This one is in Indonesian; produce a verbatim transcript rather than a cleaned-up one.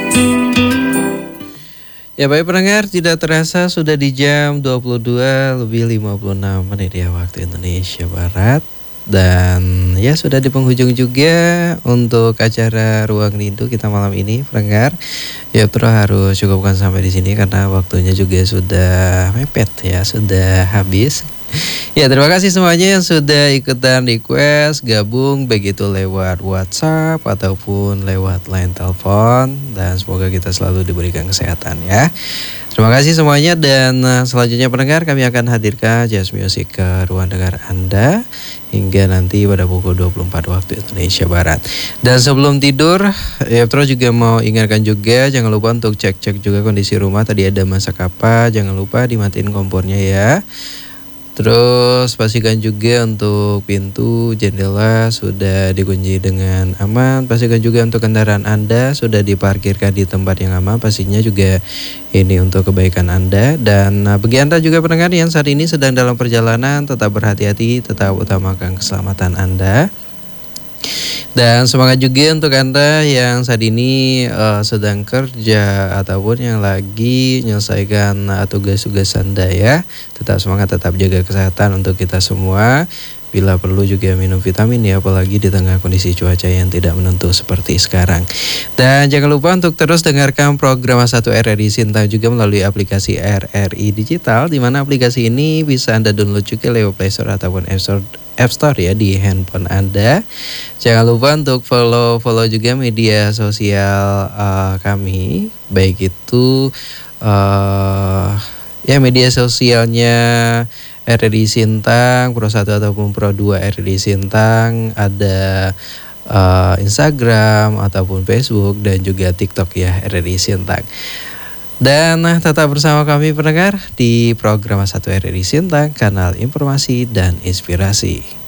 Ya baik pendengar, tidak terasa sudah di jam dua puluh dua lebih lima puluh enam menit ya waktu Indonesia Barat. Dan ya sudah di penghujung juga untuk acara Ruang Rindu kita malam ini pendengar. Ya terus harus cukupkan sampai di sini karena waktunya juga sudah mepet ya, sudah habis. Ya terima kasih semuanya yang sudah ikutan request gabung baik itu lewat WhatsApp ataupun lewat line telepon, dan semoga kita selalu diberikan kesehatan ya. Terima kasih semuanya, dan uh, selanjutnya pendengar kami akan hadirkan Jazz Music ke ruang dengar Anda hingga nanti pada pukul dua puluh empat waktu Indonesia Barat. Dan sebelum tidur ya terus juga mau ingatkan juga jangan lupa untuk cek-cek juga kondisi rumah, tadi ada masak apa, jangan lupa dimatiin kompornya ya. Terus pastikan juga untuk pintu jendela sudah dikunci dengan aman. Pastikan juga untuk kendaraan Anda sudah diparkirkan di tempat yang aman. Pastinya juga ini untuk kebaikan Anda. Dan uh, bagi Anda juga pendengar yang saat ini sedang dalam perjalanan, tetap berhati-hati, tetap utamakan keselamatan Anda. Dan semangat juga untuk Anda yang saat ini uh, sedang kerja ataupun yang lagi menyelesaikan uh, tugas-tugas Anda ya. Tetap semangat, tetap jaga kesehatan untuk kita semua. Bila perlu juga minum vitamin ya, apalagi di tengah kondisi cuaca yang tidak menentu seperti sekarang. Dan jangan lupa untuk terus dengarkan program satu R R I Sintang juga melalui aplikasi R R I Digital, di mana aplikasi ini bisa Anda download juga lewat Play Store ataupun App Store, App Store ya di handphone Anda. Jangan lupa untuk follow-follow juga media sosial uh, kami, baik itu uh, ya media sosialnya R R I Sintang Pro satu ataupun Pro dua R R I Sintang, ada uh, Instagram ataupun Facebook dan juga TikTok ya R R I Sintang. Dan nah, tetap bersama kami pendengar di program satu R R I Sintang, kanal informasi dan inspirasi.